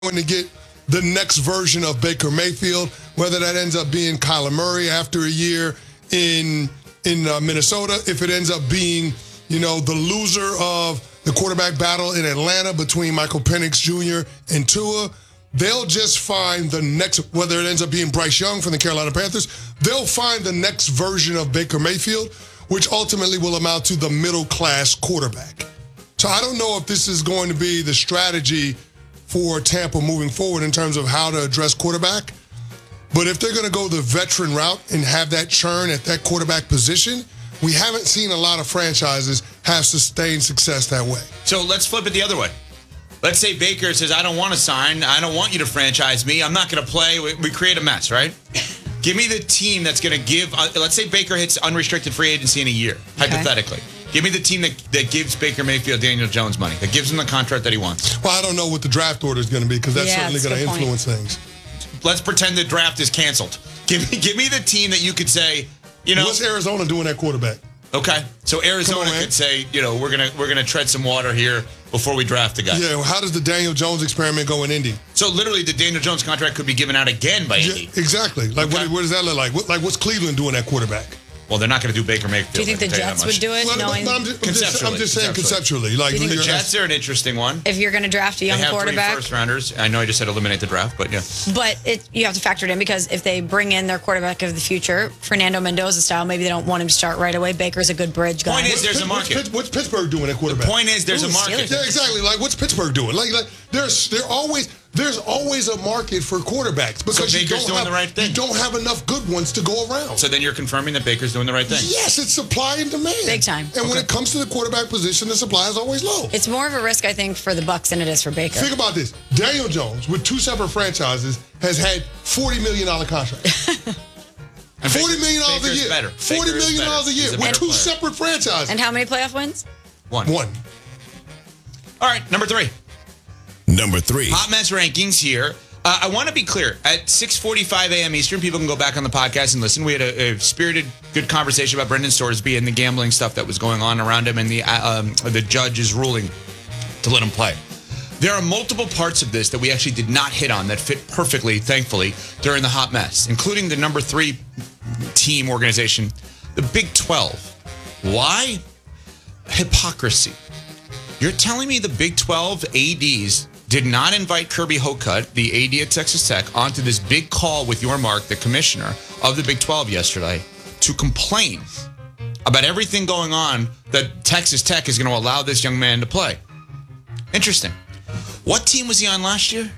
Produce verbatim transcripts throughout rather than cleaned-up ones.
going to get the next version of Baker Mayfield, whether that ends up being Kyler Murray after a year in in uh, Minnesota, if it ends up being, you know, the loser of the quarterback battle in Atlanta between Michael Penix Junior and Tua, they'll just find the next, whether it ends up being Bryce Young from the Carolina Panthers, they'll find the next version of Baker Mayfield, which ultimately will amount to the middle-class quarterback. So I don't know if this is going to be the strategy for Tampa moving forward in terms of how to address quarterback. But if they're going to go the veteran route and have that churn at that quarterback position, we haven't seen a lot of franchises have sustained success that way. So let's flip it the other way. Let's say Baker says, I don't want to sign. I don't want you to franchise me. I'm not going to play. We, we create a mess, right? Give me the team that's going to give, uh, let's say Baker hits unrestricted free agency in a year, okay. hypothetically. Give me the team that, that gives Baker Mayfield Daniel Jones money, that gives him the contract that he wants. Well, I don't know what the draft order is going to be because that's yeah, certainly going to influence point. things. Let's pretend the draft is canceled. Give me, give me the team that you could say, you know. What's Arizona doing at quarterback? Okay, so Arizona on, could say, you know, we're gonna we're gonna tread some water here before we draft the guy. Yeah, well, how does the Daniel Jones experiment go in Indy? So literally, the Daniel Jones contract could be given out again by Indy. Yeah, exactly. Like, okay. what, what does that look like? What, like, what's Cleveland doing at quarterback? Well, they're not going to do Baker Mayfield. Do you think the Jets would do it? Well, knowing no, I'm, just, I'm, just, I'm just saying conceptually. Like, the Jets are an interesting one. If you're going to draft a young they have quarterback. Three first rounders. I know I just said eliminate the draft, but yeah. But it, you have to factor it in because if they bring in their quarterback of the future, Fernando Mendoza style, maybe they don't want him to start right away. Baker's a good bridge guy. Point is, what's there's Pitt, a market. What's, what's Pittsburgh doing at quarterback? The point is, there's Ooh, a market. Yeah, exactly. Like, what's Pittsburgh doing? Like, like there's there always. There's always a market for quarterbacks because so you, Baker's don't doing have, the right thing. you don't have enough good ones to go around. So then you're confirming that Baker's doing the right thing? Yes, it's supply and demand. Big time. And okay. when it comes to the quarterback position, the supply is always low. It's more of a risk, I think, for the Bucs than it is for Baker. Think about this. Daniel Jones, with two separate franchises, has had forty million dollars contracts. forty million dollars a year. Better. forty million dollars a year a with two player. separate franchises. And how many playoff wins? One. One. All right, number three. Number three. Hot Mess rankings here. Uh, I want to be clear. At six forty-five a.m. Eastern, people can go back on the podcast and listen. We had a, a spirited, good conversation about Brendan Sorsby and the gambling stuff that was going on around him and the uh, um, the judge's ruling to let him play. There are multiple parts of this that we actually did not hit on that fit perfectly, thankfully, during the Hot Mess, including the number three team organization, the Big twelve. Why? Hypocrisy. You're telling me the Big twelve A Ds did not invite Kirby Hocutt, the A D at Texas Tech, onto this big call with your Mark, the commissioner of the Big twelve yesterday, to complain about everything going on that Texas Tech is going to allow this young man to play. Interesting. What team was he on last year?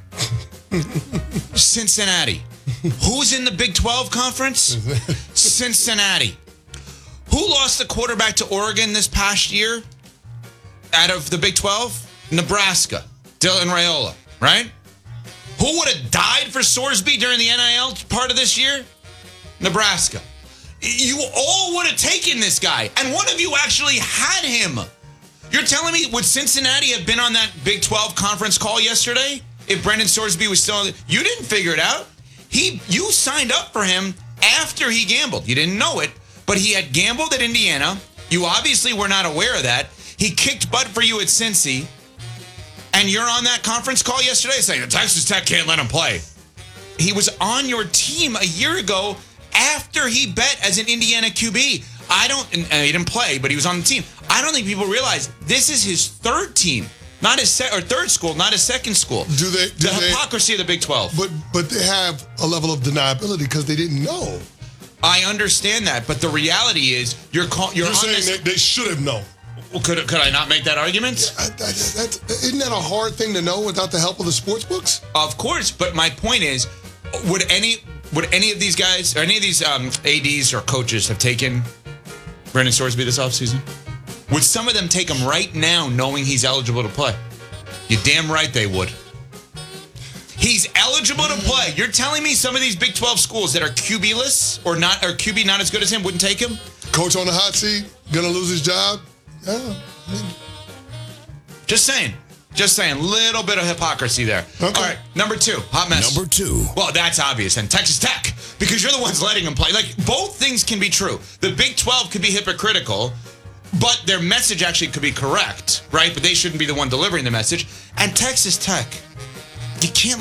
Cincinnati. Who's in the Big twelve conference? Cincinnati. Who lost the quarterback to Oregon this past year out of the Big twelve? Nebraska. Dylan Raiola, right? Who would have died for Sorsby during the N I L part of this year? Nebraska. You all would have taken this guy, and one of you actually had him. You're telling me, would Cincinnati have been on that Big twelve conference call yesterday if Brendan Sorsby was still on the, you didn't figure it out. He, you signed up for him after he gambled. You didn't know it, but he had gambled at Indiana. You obviously were not aware of that. He kicked butt for you at Cincy. And you're on that conference call yesterday saying Texas Tech can't let him play. He was on your team a year ago after he bet as an Indiana Q B. I don't, and he didn't play, but he was on the team. I don't think people realize this is his third team, not his se- or third school, not his second school. Do they? Do the they, hypocrisy of the Big twelve. But but they have a level of deniability because they didn't know. I understand that, but the reality is you're call, you're, you're on saying this, they, they should have known. Well, could could I not make that argument? Yeah, that, that, that, isn't that a hard thing to know without the help of the sports books? Of course, but my point is, would any would any of these guys or any of these um, A Ds or coaches have taken Brendan Sorsby this offseason? Would some of them take him right now, knowing he's eligible to play? You're damn right they would. He's eligible to play. You're telling me some of these Big twelve schools that are Q B-less or not, or Q B not as good as him wouldn't take him? Coach on the hot seat, gonna lose his job. Yeah. I mean, Just saying. Just saying. Little bit of hypocrisy there. Okay. All right. Number two. Hot mess. Number two. Well, that's obvious. And Texas Tech. Because you're the ones letting them play. Like, both things can be true. The Big twelve could be hypocritical, but their message actually could be correct, right? But they shouldn't be the one delivering the message. And Texas Tech. you can't